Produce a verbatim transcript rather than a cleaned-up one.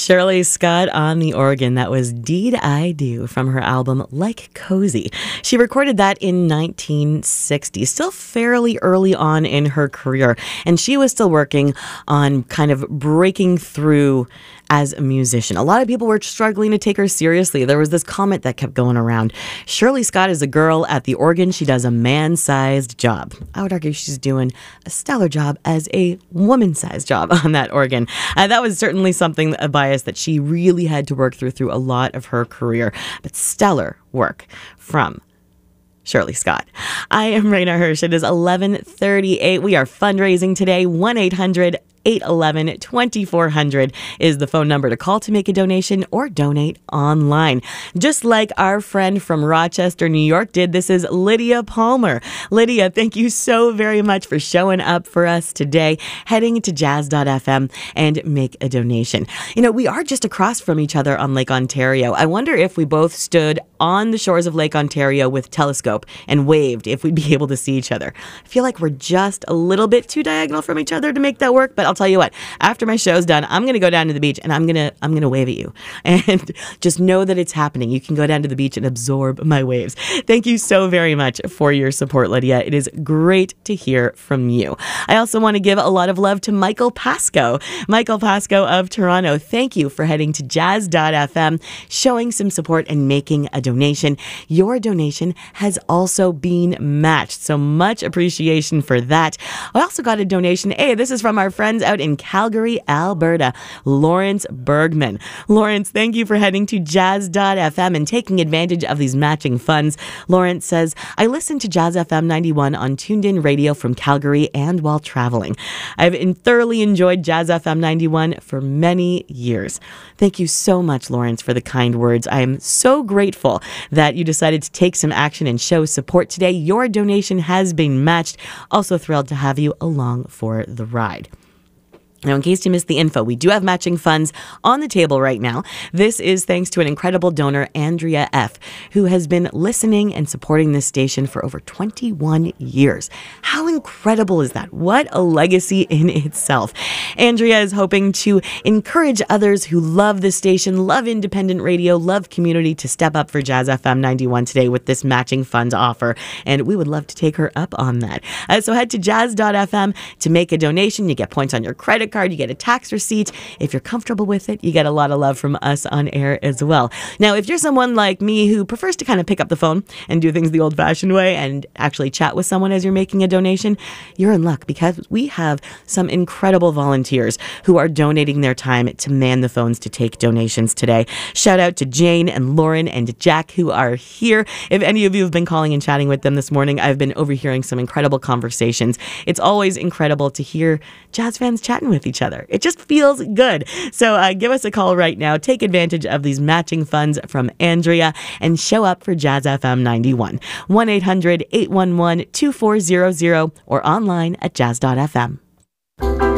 Shirley Scott on the organ. That was Deed I Do from her album Like Cozy. She recorded that in nineteen sixty, still fairly early on in her career. And she was still working on kind of breaking through as a musician. A lot of people were struggling to take her seriously. There was this comment that kept going around. Shirley Scott is a girl at the organ. She does a man-sized job. I would argue she's doing a stellar job as a woman-sized job on that organ. Uh, that was certainly something, a bias that she really had to work through through a lot of her career. But stellar work from Shirley Scott. I am Raina Hirsch. It is eleven thirty-eight. We are fundraising today. one eight hundred eight one one two four zero zero is the phone number to call to make a donation or donate online. Just like our friend from Rochester, New York did, this is Lydia Palmer. Lydia, thank you so very much for showing up for us today, heading to jazz dot f m and make a donation. You know, we are just across from each other on Lake Ontario. I wonder if we both stood on the shores of Lake Ontario with telescope and waved, if we'd be able to see each other. I feel like we're just a little bit too diagonal from each other to make that work, but I'll tell you what, after my show's done, I'm going to go down to the beach and I'm going to I'm going to wave at you. And just know that it's happening. You can go down to the beach and absorb my waves. Thank you so very much for your support, Lydia. It is great to hear from you. I also want to give a lot of love to Michael Pasco. Michael Pasco of Toronto, thank you for heading to jazz dot f m, showing some support and making a donation. Your donation has also been matched, so much appreciation for that. I also got a donation. Hey, this is from our friends out in Calgary, Alberta, Lawrence Bergman. Lawrence, thank you for heading to jazz dot f m and taking advantage of these matching funds. Lawrence says, I listen to Jazz F M ninety-one on Tuned In Radio from Calgary and while traveling. I've in thoroughly enjoyed Jazz F M ninety-one for many years. Thank you so much, Lawrence, for the kind words. I am so grateful that you decided to take some action and show support today. Your donation has been matched. Also thrilled to have you along for the ride. Now, in case you missed the info, we do have matching funds on the table right now. This is thanks to an incredible donor, Andrea F., who has been listening and supporting this station for over twenty-one years. How incredible is that? What a legacy in itself. Andrea is hoping to encourage others who love this station, love independent radio, love community to step up for Jazz F M ninety-one today with this matching funds offer. And we would love to take her up on that. Uh, so head to jazz dot f m to make a donation. You get points on your credit card, you get a tax receipt. If you're comfortable with it, you get a lot of love from us on air as well. Now, if you're someone like me who prefers to kind of pick up the phone and do things the old-fashioned way and actually chat with someone as you're making a donation, you're in luck because we have some incredible volunteers who are donating their time to man the phones to take donations today. Shout out to Jane and Lauren and Jack who are here. If any of you have been calling and chatting with them this morning, I've been overhearing some incredible conversations. It's always incredible to hear jazz fans chatting with each other. It just feels good. So uh, give us a call right now. Take advantage of these matching funds from Andrea and show up for Jazz F M ninety-one. one eight hundred eight one one two four zero zero or online at jazz dot f m.